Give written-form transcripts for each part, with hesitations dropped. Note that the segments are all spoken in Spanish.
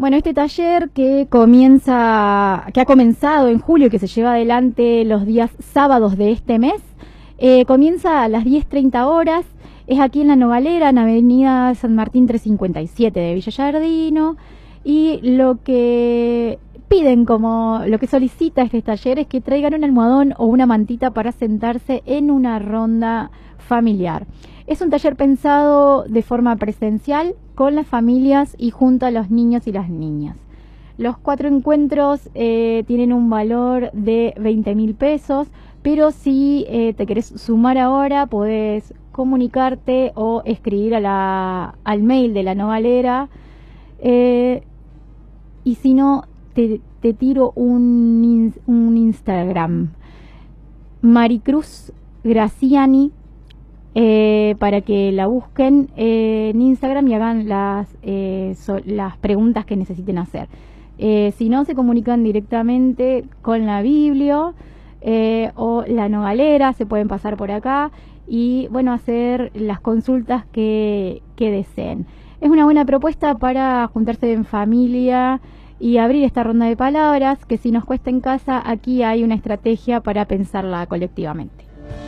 Bueno, este taller que ha comenzado en julio y que se lleva adelante los días sábados de este mes, comienza a las 10:30 horas. Es aquí en La Nogalera, en Avenida San Martín 357 de Villa Giardino. Y lo que piden, como lo que solicita este taller, es que traigan un almohadón o una mantita para sentarse en una ronda familiar. Es un taller pensado de forma presencial con las familias y junto a los niños y las niñas. Los 4 encuentros tienen un valor de 20.000 pesos, pero si te querés sumar ahora, podés comunicarte o escribir al mail de La Nogalera. Y si no, te tiro un Instagram. Maricruz Graciani, para que la busquen en Instagram y hagan las preguntas que necesiten hacer. Si no, se comunican directamente con la Biblio o La Nogalera, se pueden pasar por acá y bueno, hacer las consultas que deseen. Es una buena propuesta para juntarse en familia y abrir esta ronda de palabras, que si nos cuesta en casa, aquí hay una estrategia para pensarla colectivamente.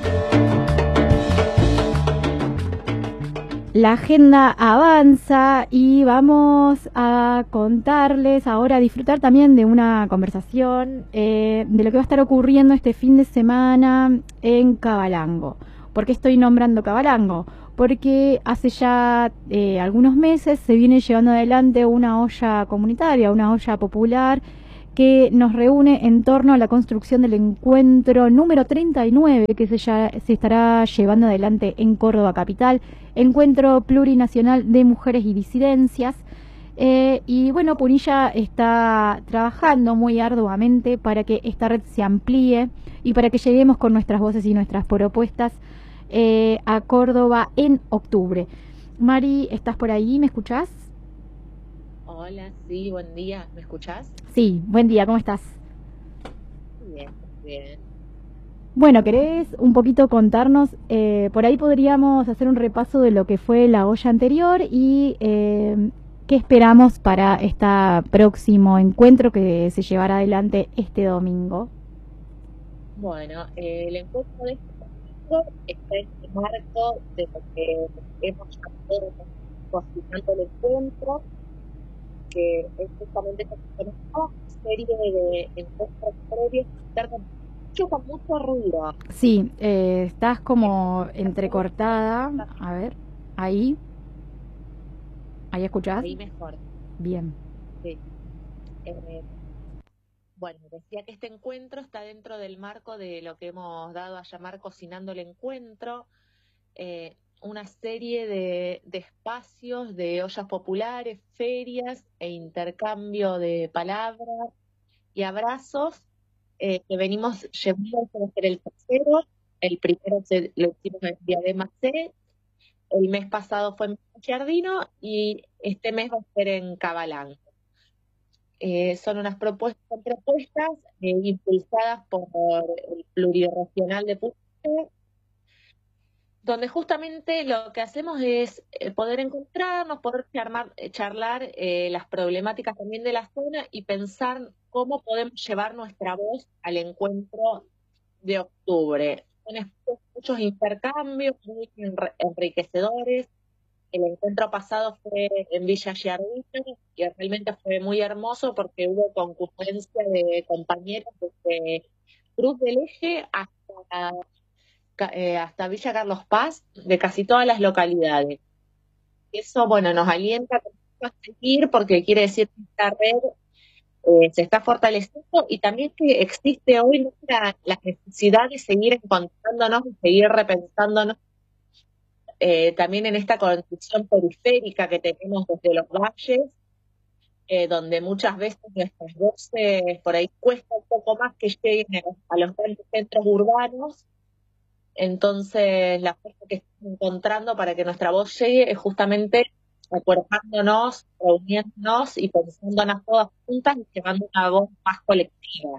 La agenda avanza y vamos a contarles ahora, a disfrutar también de una conversación de lo que va a estar ocurriendo este fin de semana en Cabalango. ¿Por qué estoy nombrando Cabalango? Porque hace ya algunos meses se viene llevando adelante una olla comunitaria, una olla popular, que nos reúne en torno a la construcción del encuentro número 39 que se estará llevando adelante en Córdoba capital, encuentro plurinacional de mujeres y disidencias. Y bueno, Punilla está trabajando muy arduamente para que esta red se amplíe y para que lleguemos con nuestras voces y nuestras propuestas a Córdoba en octubre. Mari, ¿estás por ahí? ¿Me escuchás? Hola, sí, buen día. ¿Me escuchás? Sí, buen día, ¿cómo estás? Bien, bien. Bueno, ¿querés un poquito contarnos? Por ahí podríamos hacer un repaso de lo que fue la olla anterior y qué esperamos para este próximo encuentro que se llevará adelante este domingo. Bueno, el encuentro de este domingo está en el marco de lo que hemos llamado cocinando el encuentro, que es justamente una serie de encuentros previos con mucho ruido. Sí, estás como entrecortada. A ver, ahí. ¿Ahí escuchás? Ahí mejor. Bien. Sí. Bueno, decía que este encuentro está dentro del marco de lo que hemos dado a llamar Cocinando el Encuentro, una serie de espacios de ollas populares, ferias e intercambio de palabras y abrazos que venimos llevando a ser el tercero. El primero lo hicimos en Diadema C, el mes pasado fue en Giardino y este mes va a ser en Cabalango. Son propuestas impulsadas por el Pluriregional de Punilla, donde justamente lo que hacemos es poder encontrarnos, poder charlar las problemáticas también de la zona y pensar cómo podemos llevar nuestra voz al encuentro de octubre. Son muchos intercambios muy enriquecedores. El encuentro pasado fue en Villa Giardino y realmente fue muy hermoso porque hubo concurrencia de compañeros desde Cruz del Eje hasta Villa Carlos Paz, de casi todas las localidades. Eso, bueno, nos alienta a seguir porque quiere decir que esta red se está fortaleciendo y también que existe hoy la necesidad de seguir encontrándonos y seguir repensándonos también en esta condición periférica que tenemos desde los valles, donde muchas veces nuestras voces por ahí cuesta un poco más que lleguen a los grandes centros urbanos. Entonces, la fuerza que estamos encontrando para que nuestra voz llegue es justamente acuerpándonos, reuniéndonos y pensándonos todas juntas y llevando una voz más colectiva.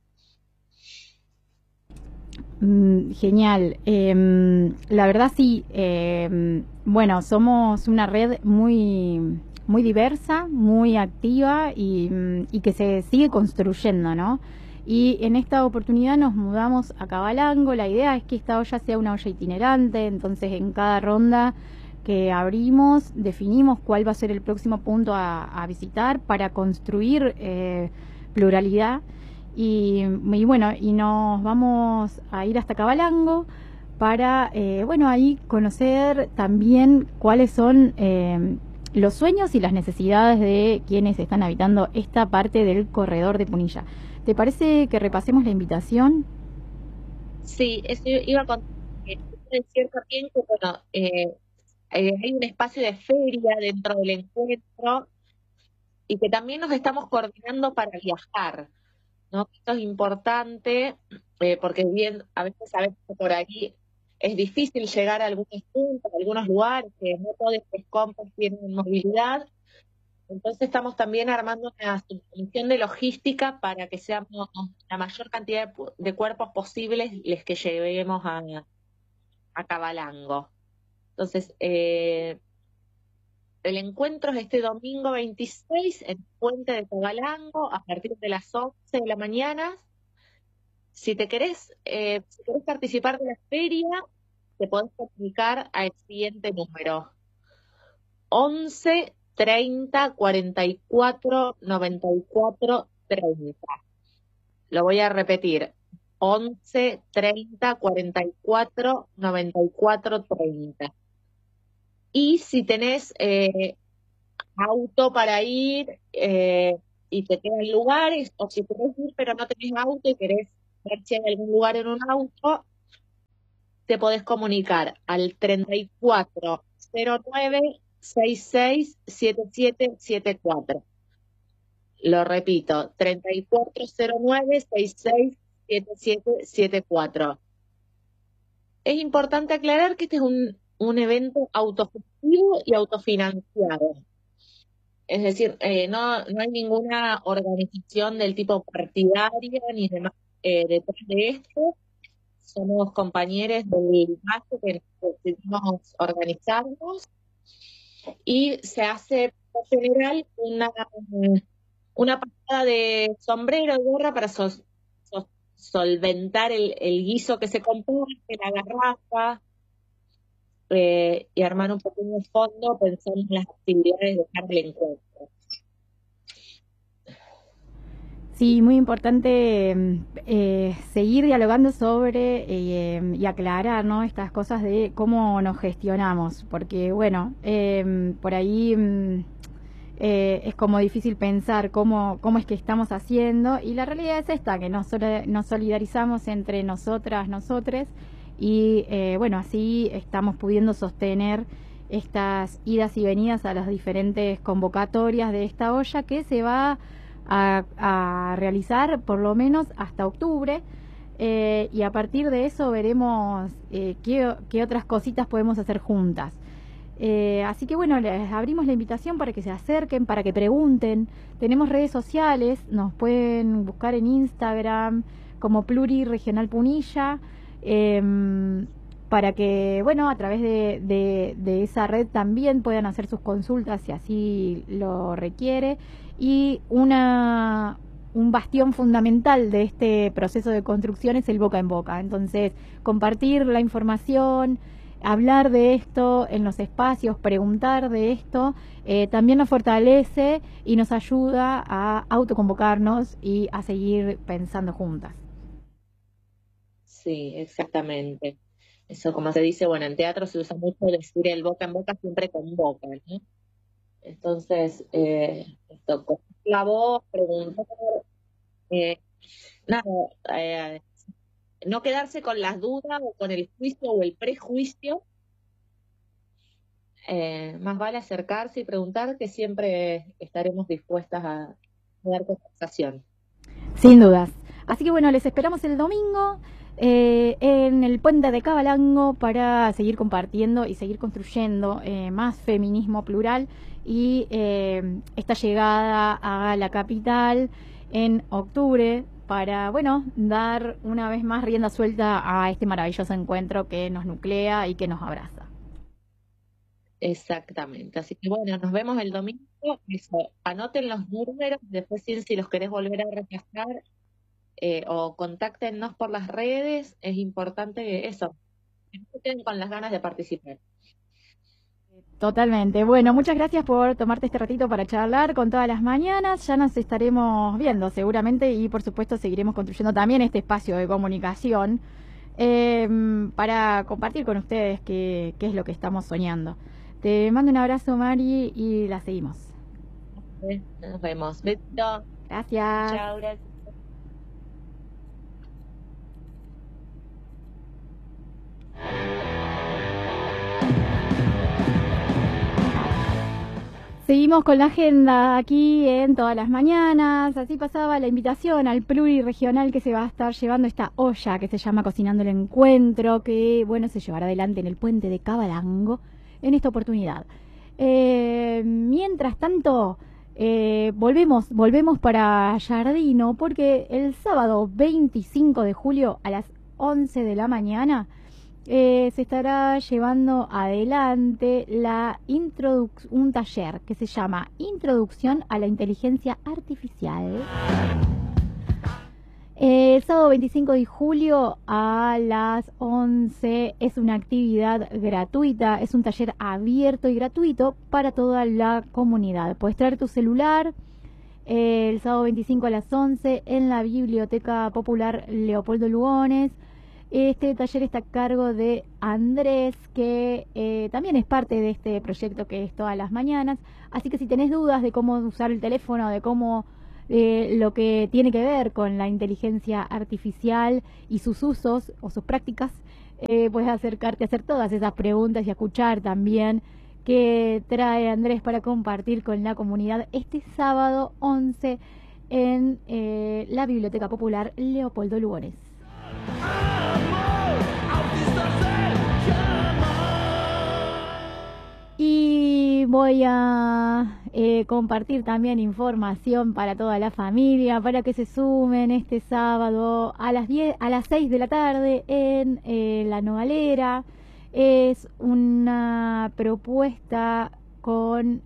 Genial. La verdad sí, bueno, somos una red muy diversa, muy activa y que se sigue construyendo, ¿no? Y en esta oportunidad nos mudamos a Cabalango. La idea es que esta olla sea una olla itinerante, entonces en cada ronda que abrimos definimos cuál va a ser el próximo punto a visitar para construir pluralidad. Y bueno, y nos vamos a ir hasta Cabalango para, bueno, ahí conocer también cuáles son los sueños y las necesidades de quienes están habitando esta parte del corredor de Punilla. ¿Te parece que repasemos la invitación? Sí, eso iba a contar que decir también que, bueno, hay un espacio de feria dentro del encuentro y que también nos estamos coordinando para viajar, ¿no? Esto es importante porque bien, a veces sabemos que por ahí es difícil llegar a algunos puntos, a algunos lugares, que no todos los compras tienen movilidad. Entonces estamos también armando una subcomisión de logística para que seamos la mayor cantidad de cuerpos posibles los que llevemos a Cabalango. Entonces, el encuentro es este domingo 26 en Puente de Cabalango a partir de las 11 de la mañana. Si querés participar de la feria, te podés comunicar al siguiente número: 11 30 44 94 30. Lo voy a repetir: 11 30 44 94 30. Y si tenés auto para ir y te quedan lugares, o si querés ir pero no tenés auto y querés ver si hay algún lugar en un auto, te podés comunicar al 3409 667774. Lo repito: 3409 667774. Es importante aclarar que este es un evento autogestivo y autofinanciado. Es decir, no hay ninguna organización del tipo partidaria ni demás detrás de esto. Somos compañeros del MASE que decidimos organizarnos y se hace por general una pasada de sombrero de gorra para solventar el guiso que se compone, la garrafa, y armar un pequeño fondo pensando en las actividades de cara al encuentro. Sí, muy importante seguir dialogando sobre y aclarar, ¿no?, estas cosas de cómo nos gestionamos, porque bueno, por ahí es como difícil pensar cómo es que estamos haciendo, y la realidad es esta, que nos solidarizamos entre nosotras, nosotres, y bueno, así estamos pudiendo sostener estas idas y venidas a las diferentes convocatorias de esta olla que se va a realizar por lo menos hasta octubre, y a partir de eso veremos qué otras cositas podemos hacer juntas. Así que bueno, les abrimos la invitación para que se acerquen, para que pregunten. Tenemos redes sociales, nos pueden buscar en Instagram como Pluriregional Punilla, para que, bueno, a través de esa red también puedan hacer sus consultas si así lo requiere. Y un bastión fundamental de este proceso de construcción es el boca en boca. Entonces, compartir la información, hablar de esto en los espacios, preguntar de esto, también nos fortalece y nos ayuda a autoconvocarnos y a seguir pensando juntas. Sí, exactamente. Eso, como se dice, bueno, en teatro se usa mucho decir el boca en boca siempre con boca, ¿no? Entonces, esto, con la voz, preguntar, eh, nada, eh, no quedarse con las dudas o con el juicio o el prejuicio, más vale acercarse y preguntar, que siempre estaremos dispuestas a dar conversación. Sin dudas. Así que bueno, les esperamos el domingo en el puente de Cabalango para seguir compartiendo y seguir construyendo más feminismo plural y esta llegada a la capital en octubre para, bueno, dar una vez más rienda suelta a este maravilloso encuentro que nos nuclea y que nos abraza. Exactamente. Así que bueno, nos vemos el domingo eso, anoten los números, después si los querés volver a repasar, o contáctennos por las redes, es importante eso, que no se queden con las ganas de participar. Totalmente. Bueno, muchas gracias por tomarte este ratito para charlar con todas las mañanas. Ya nos estaremos viendo seguramente y por supuesto seguiremos construyendo también este espacio de comunicación para compartir con ustedes qué es lo que estamos soñando. Te mando un abrazo, Mari, y la seguimos. Nos vemos. Besito. Gracias. Chao, gracias. Seguimos con la agenda aquí en todas las mañanas. Así pasaba la invitación al pluriregional que se va a estar llevando esta olla que se llama Cocinando el Encuentro, que bueno, se llevará adelante en el puente de Cabalango en esta oportunidad. Mientras tanto, volvemos para Jardino porque el sábado 25 de julio a las 11 de la mañana se estará llevando adelante un taller que se llama Introducción a la Inteligencia Artificial. El sábado 25 de julio a las 11 es una actividad gratuita, es un taller abierto y gratuito para toda la comunidad. Puedes traer tu celular el sábado 25 a las 11 en la Biblioteca Popular Leopoldo Lugones. Este taller está a cargo de Andrés, que también es parte de este proyecto que es todas las mañanas. Así que si tenés dudas de cómo usar el teléfono, de cómo lo que tiene que ver con la inteligencia artificial y sus usos o sus prácticas, puedes acercarte a hacer todas esas preguntas y a escuchar también qué trae Andrés para compartir con la comunidad este sábado 11 en la Biblioteca Popular Leopoldo Lugones. Y voy a compartir también información para toda la familia, para que se sumen este sábado a las 6 de la tarde en La Nogalera. Es una propuesta con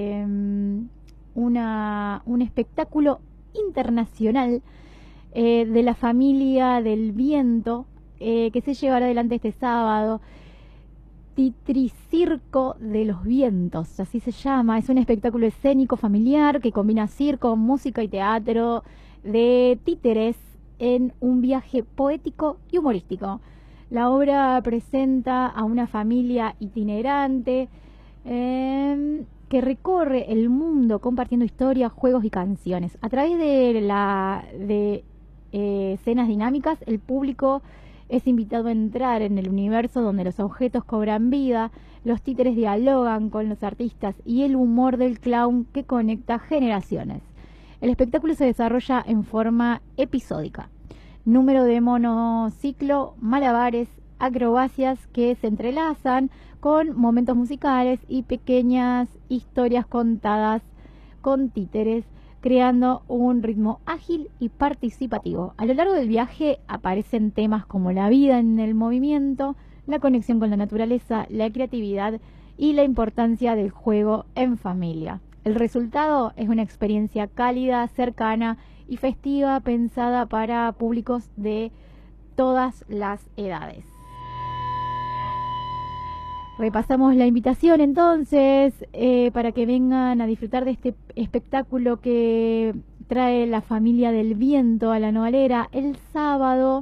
un espectáculo internacional de la familia del viento que se llevará adelante este sábado. Titricirco de los Vientos, así se llama. Es un espectáculo escénico familiar que combina circo, música y teatro de títeres en un viaje poético y humorístico. La obra presenta a una familia itinerante que recorre el mundo compartiendo historias, juegos y canciones. A través de escenas dinámicas, el público es invitado a entrar en el universo donde los objetos cobran vida, los títeres dialogan con los artistas y el humor del clown que conecta generaciones. El espectáculo se desarrolla en forma episódica. Número de monociclo, malabares, acrobacias que se entrelazan con momentos musicales y pequeñas historias contadas con títeres, creando un ritmo ágil y participativo. A lo largo del viaje aparecen temas como la vida en el movimiento, la conexión con la naturaleza, la creatividad y la importancia del juego en familia. El resultado es una experiencia cálida, cercana y festiva pensada para públicos de todas las edades. Repasamos la invitación entonces para que vengan a disfrutar de este espectáculo que trae la familia del viento a La Nogalera el sábado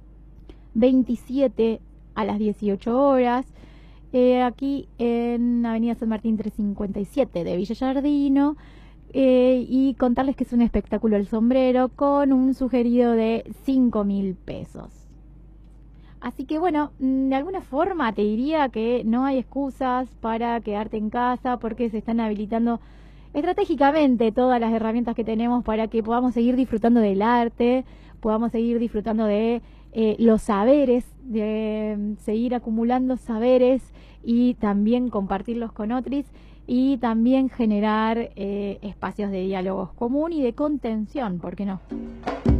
27 a las 18 horas, aquí en Avenida San Martín 357 de Villa Jardino, y contarles que es un espectáculo El Sombrero con un sugerido de 5.000 pesos. Así que bueno, de alguna forma te diría que no hay excusas para quedarte en casa porque se están habilitando estratégicamente todas las herramientas que tenemos para que podamos seguir disfrutando del arte, podamos seguir disfrutando de los saberes, de seguir acumulando saberes y también compartirlos con otros y también generar espacios de diálogos común y de contención, ¿por qué no?